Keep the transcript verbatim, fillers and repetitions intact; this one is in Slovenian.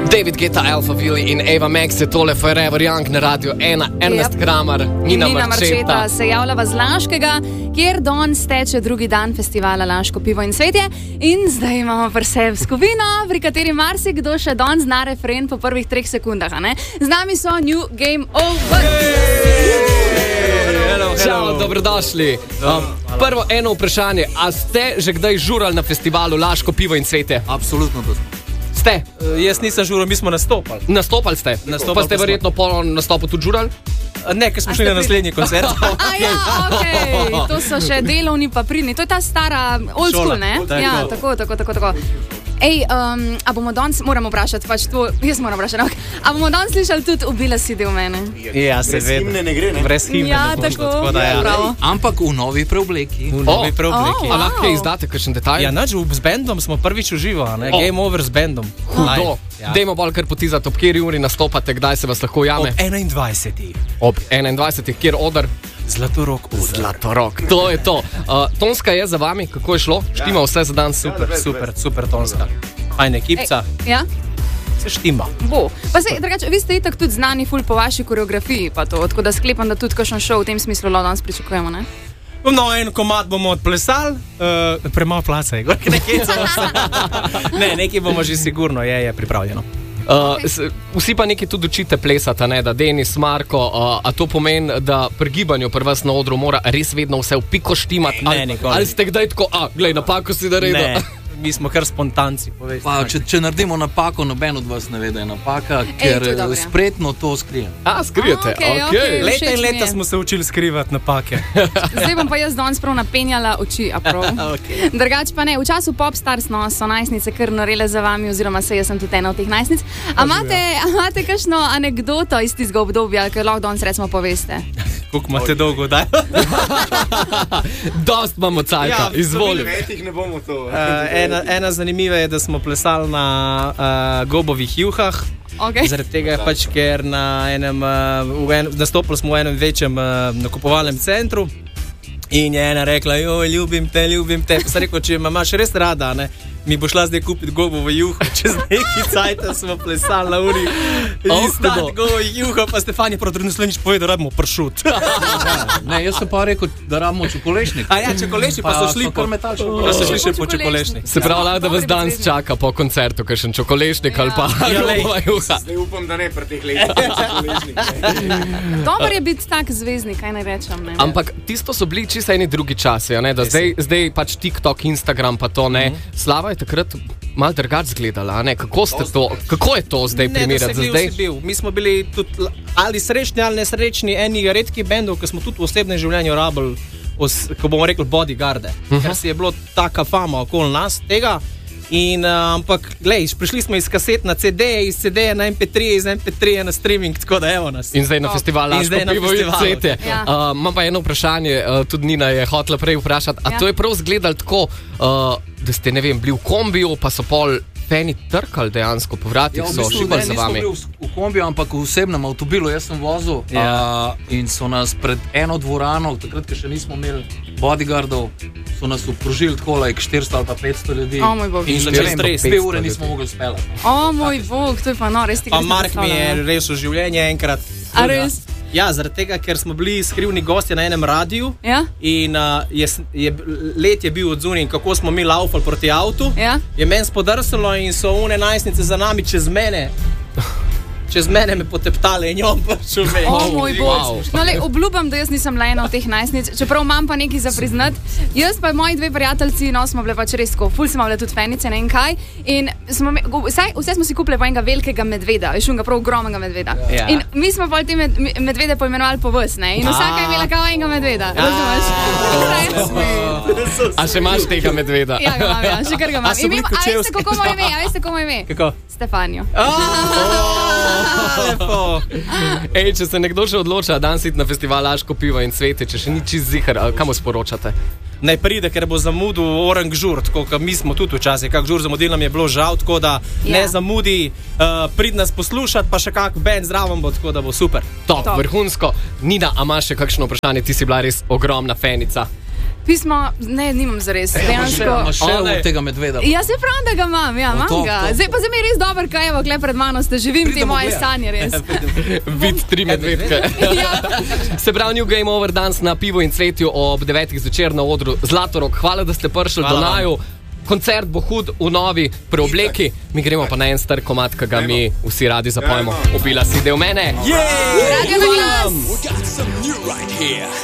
David Guetta, Alphaville in Eva Max je tole Forever Young na radio ena, Ernest yep. Kramar, Nina, Nina Marčeta. Marčeta se javljava z Laškega, kjer danes teče drugi dan festivala Laško pivo in cvetje. In zdaj imamo pri sebi skupino, pri kateri marsikdo še danes zna refren po prvih treh sekundah. Ne? Z nami so New Game Over. Čau, dobrodošli. Um, prvo eno vprašanje, a ste že kdaj žurali na festivalu Laško pivo in cvetje? Absolutno to. Ste? Uh, jaz nisem žural, mi smo nastopali. Nastopali ste? Nastopali pa ste verjetno po nastopu tudi žurali? Uh, ne, ker smo šli na naslednji koncert. A ja, okej, okay. To so še delovni paprini. To je ta stara old school, ne? Tako. Ja, tako, tako, tako, tako. Ej, um, a bomo danes, moram vprašati, pač to, jaz moram vprašati, a bomo danes slišali tudi Ubila si del mene? Ja, se Brez himne ne gre, ne? Brez himne ja, ne bo tako, tako, da ja. Bravo. Ampak v novi preobleki. V novi preobleki. Oh, A lahko wow. izdate kakšen detalj? Ja, nač, z bandom smo prvič uživo, ne? Oh. Game Over z bandom. Hudo. Ja. Dejmo bolj kar potizati, ob kjeri uri nastopate, kdaj se vas lahko Ob jame? enaindvajsetih. Ob enaindvajsetih, kjer odr? Zlatorog odr. Zlatorog. To je to. Uh, Tonska je za vami, kako je šlo? Štima vse za dan? Super, super, super Tonska. Fajn ekipca. Ej, ja? Se štima. Bo. Pa se, drugače, vi ste itak tudi znani ful po vaši koreografiji, pa to, tako da sklepam, da tudi kakšen šov v tem smislu danes pričakujemo, ne? No, en komad bomo odplesali, uh, premalo placa je, gorke nekaj Ne, nekaj bomo že sigurno, je, je pripravljeno. Uh, s, vsi pa nekaj tudi učite plesati, ne? Da Denis, Marko, uh, a to pomeni, da pri gibanju pri vas na odru mora res vedno vse v piko štimati? Ne, ali, nikoli. ali ste kdaj tako, a, glej, napako si naredil? Ne, mi smo kar spontanci, povej. Pa, če, če naredimo napako, noben od vas ne ve, da je napaka, ker to je dobro. spretno to skrijem. A, skrijete, A, okej, okej. okej. Leta Všeč in mi leta je. smo se učili skrivati napake. Zdaj bom pa jaz danes prav napenjala oči, a prav. Okay. Drugač pa ne, v času Popstars no, so najstnice kar naredile za vami, oziroma se jaz sem tudi ena od teh najstnic. A imate, a imate kakšno anekdoto iz tistega obdobja, ker lahko danes recimo poveste? Koliko imate dolgo, da? Dost imamo cajka, Ja, izvolim. Vetih ne bomo to. Uh, ena, ena zanimiva je, da smo plesali na uh, gobovih juhah. Okay. Zaradi tega pač, ker na enem, uh, v en, nastopili smo v enem večjem uh, nakupovalnem centru in je ena rekla, joj, ljubim te, ljubim te. Pa sem rekel, če me imaš res rada, ne, mi bo šla zdaj kupiti gobovo juho. Čez neki cajta smo plesali na uri. Oh, Istat hudo. gobovo juho, pa Stefan je prav naslednjič povedal, rabimo pršut. Ne, jaz sem pa rekel, da rabimo čokolešnik. A ja, čokolešnik, pa so šli kar po, metali pa so šli še po Čokolešnik. čokolešnik. Se pravi, lahko, da vas Dobri danes predsednik. čaka po koncertu, kakšen čokolešnik ali pa Ja, lej. gobova juha. Zdaj upam, da ne pri teh letih. Dobro je biti tak zvezdnik, kaj naj rečem, ne? Ampak tisto so bili čisto eni drugi časi, a ne, da zdaj, zdaj pač TikTok, Instagram pa to ne. Slava je takrat malo drugače izgledala, a ne? Kako ste to, kako je to zdaj primerjati za zdaj? Bil. Mi smo bili tudi l- ali srečni ali nesrečni, eni redki bendov, ki smo tudi v osebnem življenju rabili, os, ko bomo rekli bodyguarde, uh -huh. ker si je bilo taka fama okoli nas tega. In, uh, ampak, glej, prišli smo iz kaset na C D, iz C D na M P tri, iz M P tri na streaming, tako da evo nas. In zdaj na Top. festivalu In Laško zdaj na pivo in festivalu, cvetje. Ja. Uh, Imam pa eno vprašanje, uh, tudi Nina je hotela prej vprašati, a Ja. to je prav izgledalo tako, uh, da ste, ne vem, bili v kombiju, pa so pol feni trkali dejansko po vratih, Ja, v so bistvu, šibali ne, za nismo vami. bili v, v kombiju, ampak v osebnem avtomobilu. Jaz sem vozil Ja. uh, in so nas pred eno dvorano, takrat, ko še nismo imeli bodyguardov, so nas obkrožili tako, like štiristo ali pa petsto ljudi. O, moj bog. In za štiristo, dve petsto ure ljudi. nismo mogli speljati. O moj bog, to je pa no, res ti Pa Mark mi je res v življenje enkrat. A res? Ja, zaradi tega, ker smo bili skrivni gostje na enem radiju. Ja? In uh, je, s- je, let je bil odzunaj, in kako smo mi laufali proti avtu. Ja? Je meni spodrsalo in so une najstnice za nami čez mene. Čez mene me poteptale in jo pršil me. O moj bog. Wow. No, lej, obljubam, da jaz nisem le ena od teh najstnic, čeprav imam pa nekaj za priznati. Jaz pa moji dve prijateljici, no, smo bile pač res tako, ful smo bile tudi fenice, ne vem kaj. In smo, me- go- vsaj, vse smo si kupili po enega velikega medveda, veš, enega prav ogromnega medveda. Ja. In mi smo pa te med, medvede poimenovali po vas, ne? In vsaka je imela kao enega medveda, razumeš? A še imaš tega medveda? Ja, ga imam, ja, še kar ga A imam. so In bili vem- A veste, kočevski? kako moje ime? A veste, kako moje ime? Kako? Stefanijo. Lepo. Ej, če se nekdo že odloča, danes iti na festival Laško pivo in cvetje, če še ni čist zihar, a kam sporočate? Naj pride, ker bo zamudil orang žur, tako kot mi smo tudi včasih, kak žur zamudil nam je bilo žal, tako da Ja. ne zamudi, uh, prid nas poslušati, pa še kak band zraven bo, tako da bo super. Top, Top. vrhunsko. Nina, a imaš še kakšno vprašanje? Ti si bila res ogromna fenica. Pismo, ne, nimam zares. Dejansko. Imaš še od tega medveda? Ja, se pravim, da ga imam, ja, imam to, ga. to. Zdaj pa se mi je res dober, kaj evo, kle pred mano ste, živim te moje sanje, res. Vid tri medvedke. Ja. Se pravi, New Game Over danes na Pivu in Cvetju ob devetih zvečer na odru Zlatorog. Hvala, da ste prišli do naju. Koncert bo hud v novi preobleki. Mi gremo pa na en star komad, ki ga mi vsi radi zapojemo. Obila si del mene. Radio na glas.